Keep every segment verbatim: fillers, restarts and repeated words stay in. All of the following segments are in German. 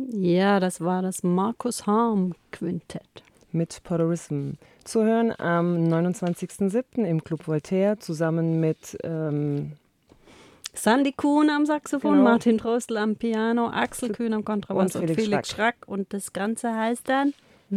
Ja, das war das Marcus Harm Quintett. Mit Podorism. Zu hören am neunundzwanzigsten siebten im Club Voltaire zusammen mit ähm, Sandy Kuhn am Saxophon, genau. Martin Trostel am Piano, Axel Kühn am Kontrabass und, und Felix, Felix Schrack. Schrack. Und das Ganze heißt dann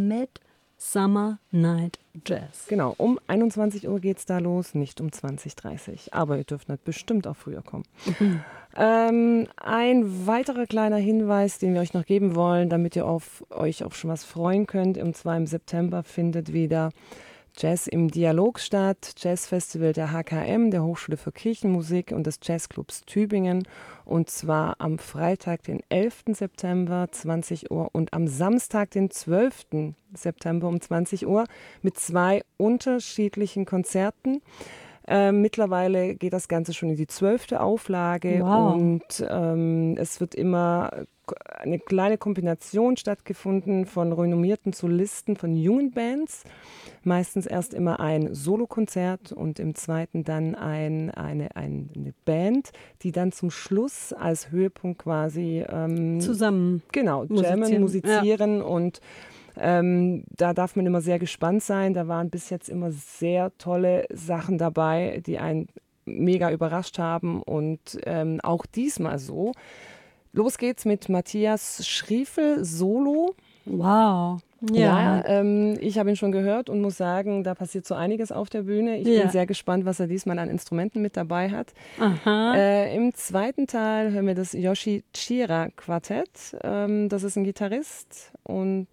Midsummer Night Jazz. Genau, um einundzwanzig Uhr geht es da los, nicht um zwanzig Uhr dreißig. Aber ihr dürft nicht bestimmt auch früher kommen. Mhm. Ähm, ein weiterer kleiner Hinweis, den wir euch noch geben wollen, damit ihr auf, euch auf schon was freuen könnt. Und zwar im September findet wieder Jazz im Dialog statt, Jazzfestival der H K M, der Hochschule für Kirchenmusik und des Jazzclubs Tübingen. Und zwar am Freitag, den elften September, zwanzig Uhr und am Samstag, den zwölften September um zwanzig Uhr mit zwei unterschiedlichen Konzerten. Äh, mittlerweile geht das Ganze schon in die zwölfte Auflage wow. und ähm, es wird immer eine kleine Kombination stattgefunden von renommierten Solisten von jungen Bands. Meistens erst immer ein Solokonzert und im zweiten dann ein, eine, eine Band, die dann zum Schluss als Höhepunkt quasi ähm, zusammen genau, jammen, musizieren ja. und Ähm, da darf man immer sehr gespannt sein. Da waren bis jetzt immer sehr tolle Sachen dabei, die einen mega überrascht haben. Und ähm, auch diesmal so. Los geht's mit Matthias Schriefel Solo. Wow. Ja, ja ähm, ich habe ihn schon gehört und muss sagen, da passiert so einiges auf der Bühne. Ich ja. bin sehr gespannt, was er diesmal an Instrumenten mit dabei hat. Aha. Äh, Im zweiten Teil hören wir das Yoshi Chira Quartett. Ähm, das ist ein Gitarrist und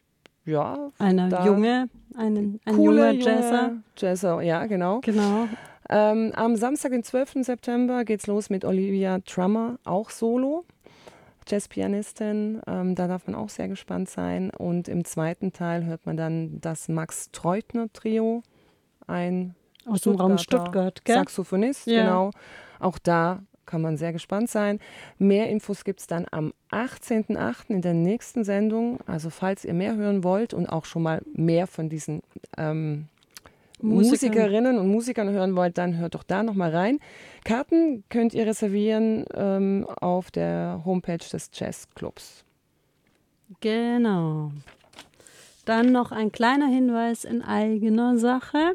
ja, eine junge, einen, ein coole, junger Jazzer. Junge Jazzer, ja, genau. Genau. Ähm, am Samstag, den zwölften September, geht's los mit Olivia Trummer, auch Solo, Jazzpianistin. Ähm, da darf man auch sehr gespannt sein. Und im zweiten Teil hört man dann das Max Treutner Trio, ein aus dem Raum Stuttgart, gell? Saxophonist, ja. Genau. Auch da kann man sehr gespannt sein. Mehr Infos gibt es dann am achtzehnten achten in der nächsten Sendung. Also falls ihr mehr hören wollt und auch schon mal mehr von diesen ähm, Musikerinnen und Musikern hören wollt, dann hört doch da nochmal rein. Karten könnt ihr reservieren ähm, auf der Homepage des Jazzclubs. Genau. Dann noch ein kleiner Hinweis in eigener Sache.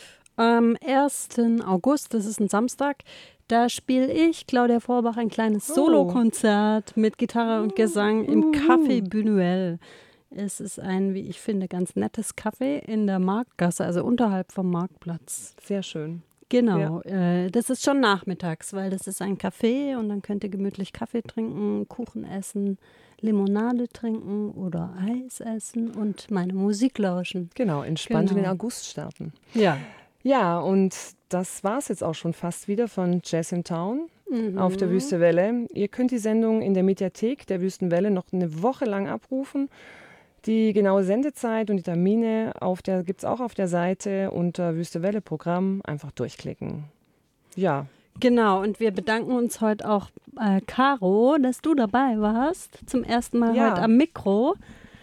Am ersten August, das ist ein Samstag, da spiele ich, Claudia Vorbach, ein kleines oh. Solokonzert mit Gitarre und Gesang im Café Buñuel. Es ist ein, wie ich finde, ganz nettes Café in der Marktgasse, also unterhalb vom Marktplatz. Sehr schön. Genau, ja. äh, das ist schon nachmittags, weil das ist ein Café und dann könnt ihr gemütlich Kaffee trinken, Kuchen essen, Limonade trinken oder Eis essen und meine Musik lauschen. Genau, entspannt genau. in den August starten. Ja. Ja, und das war es jetzt auch schon fast wieder von Jazz in Town mhm. auf der Wüstewelle. Ihr könnt die Sendung in der Mediathek der Wüstenwelle noch eine Woche lang abrufen. Die genaue Sendezeit und die Termine gibt es auch auf der Seite unter Wüstewelle Programm. Einfach durchklicken. Ja. Genau, und wir bedanken uns heute auch, äh, Caro, dass du dabei warst. Zum ersten Mal ja. heute am Mikro.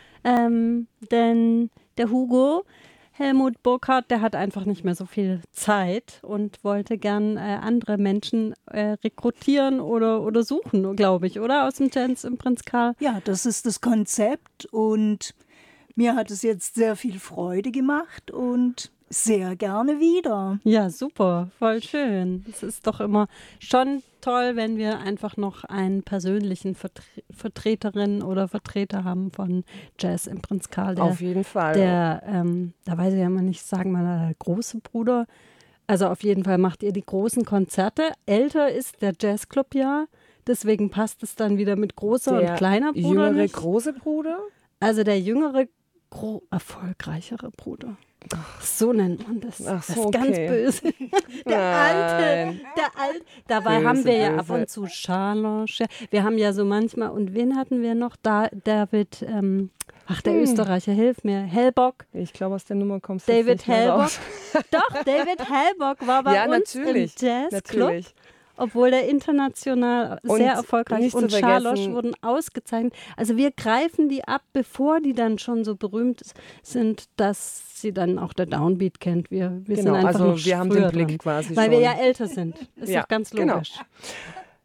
Ähm, denn der Hugo Helmut Burkhardt, der hat einfach nicht mehr so viel Zeit und wollte gern äh, andere Menschen äh, rekrutieren oder, oder suchen, glaube ich, oder? Aus dem Jazz im Prinz Karl. Ja, das ist das Konzept und mir hat es jetzt sehr viel Freude gemacht und sehr gerne wieder. Ja, super, voll schön. Es ist doch immer schon toll, wenn wir einfach noch einen persönlichen Vertre- Vertreterin oder Vertreter haben von Jazz im Prinz Karl. Der, Auf jeden Fall. Der, ähm, da weiß ich ja immer nicht, sagen wir mal, der große Bruder. Also auf jeden Fall macht ihr die großen Konzerte. Älter ist der Jazzclub ja, deswegen passt es dann wieder mit großer der und kleiner Bruder. Der jüngere nicht. große Bruder? Also der jüngere, gro- erfolgreichere Bruder. Ach, so nennt man das. Ach so, das ist okay. ganz böse. Der Alte, der Alte. Dabei böse, haben wir ja böse. ab und zu Charles. Wir haben ja so manchmal, und wen hatten wir noch? Da, David, ähm, ach, der hm. Österreicher, hilf mir. Hellbock. Ich glaube, aus der Nummer kommst du David nicht mehr Hellbock. raus. Doch, David Hellbock war bei ja, uns natürlich, im Jazzclub. Natürlich. Obwohl der international und sehr erfolgreich und Charlosch wurden ausgezeichnet. Also wir greifen die ab, bevor die dann schon so berühmt sind, dass sie dann auch der Downbeat kennt. Wir, wir genau, sind einfach also noch wir haben den dran, Blick quasi weil schon. wir ja älter sind. Ist ja, doch ganz logisch. Genau.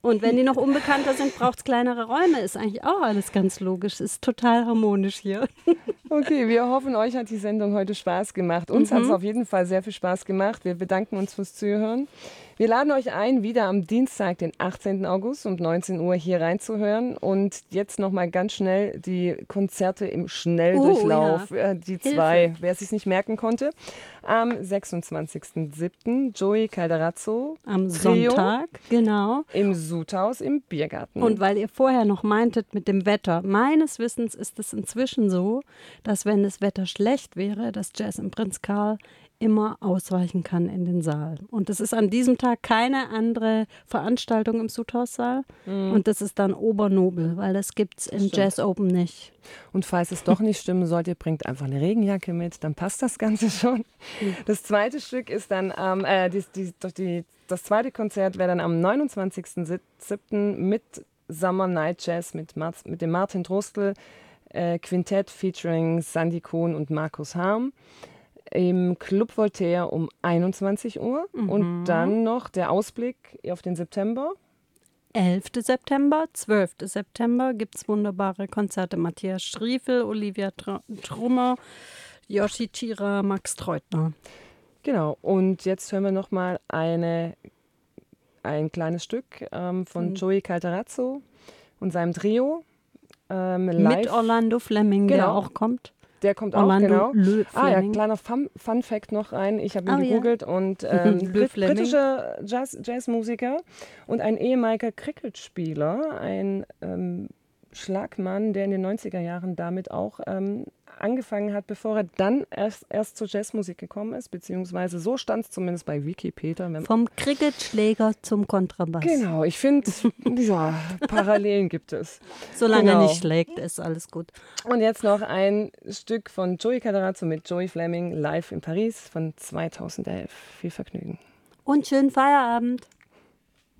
Und wenn die noch unbekannter sind, braucht es kleinere Räume. Ist eigentlich auch alles ganz logisch. Ist total harmonisch hier. Okay, wir hoffen, euch hat die Sendung heute Spaß gemacht. Uns Mhm. hat es auf jeden Fall sehr viel Spaß gemacht. Wir bedanken uns fürs Zuhören. Wir laden euch ein, wieder am Dienstag, den achtzehnten August um neunzehn Uhr hier reinzuhören. Und jetzt nochmal ganz schnell die Konzerte im Schnelldurchlauf. Oh, ja. äh, die zwei, Hilfe. wer es sich nicht merken konnte. Am sechsundzwanzigsten siebten Joey Calderazzo. Am Trio Sonntag, genau. im Sudhaus im Biergarten. Und weil ihr vorher noch meintet mit dem Wetter, meines Wissens ist es inzwischen so, dass wenn das Wetter schlecht wäre, das Jazz im Prinz Karl immer ausweichen kann in den Saal. Und es ist an diesem Tag keine andere Veranstaltung im Sudhaussaal. Mhm. Und das ist dann obernobel, weil das gibt es im Jazz Open nicht. Und falls es doch nicht stimmen sollte, bringt einfach eine Regenjacke mit, dann passt das Ganze schon. Das zweite Stück ist dann, ähm, äh, die, die, die, das zweite Konzert wäre dann am neunundzwanzigsten siebten mit Summer Night Jazz mit, Mar- mit dem Martin Drostel äh, Quintett featuring Sandy Kohn und Markus Harm. Im Club Voltaire um einundzwanzig Uhr. Mhm. Und dann noch der Ausblick auf den September. elften September, zwölften September gibt es wunderbare Konzerte. Matthias Schriefel, Olivia Tr- Trummer, Yoshi Chira, Max Treutner. Genau. Und jetzt hören wir noch mal eine, ein kleines Stück ähm, von mhm. Joey Calderazzo und seinem Trio. Ähm, live. Mit Orlando Fleming, genau. der auch kommt. Der kommt Orlando auch, genau. Ah ja, Fleming. kleiner Fun, Fun Fact noch rein. Ich habe ihn oh, gegoogelt ja. und ähm, Brit- britischer Jazz, Jazzmusiker und ein ehemaliger Cricketspieler, ein ähm, Schlagmann, der in den neunziger Jahren damit auch ähm, angefangen hat, bevor er dann erst, erst zur Jazzmusik gekommen ist, beziehungsweise so stand es zumindest bei Wikipedia. Vom Cricketschläger zum Kontrabass. Genau, ich finde, ja, Parallelen gibt es. Solange genau. er nicht schlägt, ist alles gut. Und jetzt noch ein Stück von Joey Calderazzo mit Joey Fleming live in Paris von zweitausendelf. Viel Vergnügen. Und schönen Feierabend.